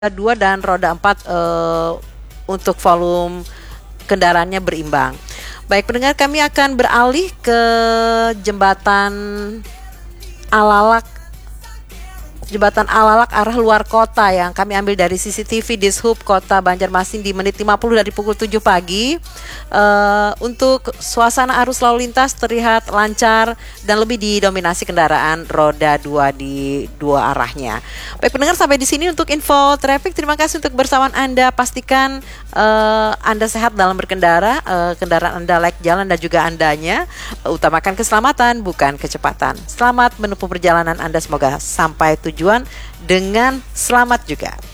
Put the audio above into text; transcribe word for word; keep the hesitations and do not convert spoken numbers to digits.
dua dan roda empat uh, untuk volume kendaraannya berimbang. Baik pendengar, kami akan beralih ke jembatan Alalak Jembatan Alalak arah luar kota yang kami ambil dari C C T V Dishub Kota Banjarmasin di menit lima puluh dari pukul tujuh pagi. Uh, untuk suasana arus lalu lintas terlihat lancar dan lebih didominasi kendaraan roda dua di dua arahnya. Baik pendengar, sampai di sini untuk info traffic. Terima kasih untuk bersamaan Anda. Pastikan uh, Anda sehat dalam berkendara, uh, kendaraan Anda layak jalan dan juga Andanya. Uh, utamakan keselamatan bukan kecepatan. Selamat menempuh perjalanan Anda, semoga sampai tujuan dengan selamat juga.